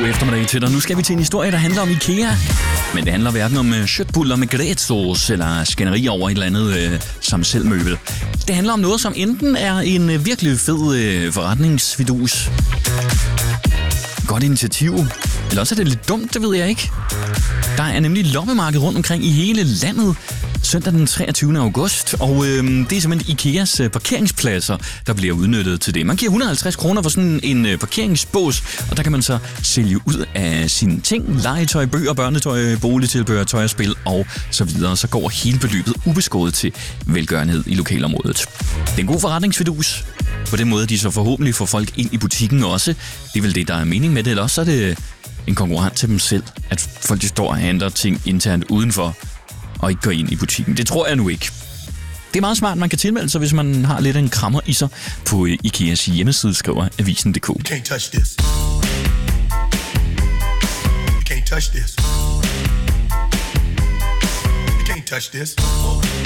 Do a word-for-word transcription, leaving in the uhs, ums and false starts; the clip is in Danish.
God eftermiddag til dig. Nu skal vi til en historie, der handler om IKEA. Men det handler hverken om uh, köttbullar med grætsås eller skænderi over et eller andet uh, samselmøbel. Det handler om noget, som enten er en uh, virkelig fed uh, forretningsfidus. Godt initiativ. Eller også er det lidt dumt, det ved jeg ikke. Der er nemlig loppemarked rundt omkring i hele landet søndag den treogtyvende august, og øh, det er simpelthen IKEAs øh, parkeringspladser, der bliver udnyttet til det. Man giver et hundrede og halvtreds kroner for sådan en øh, parkeringsbås, og der kan man så sælge ud af sine ting, legetøj, bøger, børnetøj, boligtilbehør, tøj og spil og så videre. Så går hele beløbet ubeskåret til velgørenhed i lokalområdet. Det er en god forretningsfidus. På den måde, de så forhåbentlig får folk ind i butikken også. Det er vel det, der er mening med det, eller også er det en konkurrent til dem selv, at folk de står og handler ting internt udenfor og ikke går ind i butikken. Det tror jeg nu ikke. Det er meget smart, man kan tilmelde sig, hvis man har lidt af en krammer i sig. På IKEAs hjemmeside skriver avisen punktum d k. You can't touch this. You can't touch this. You can't touch this.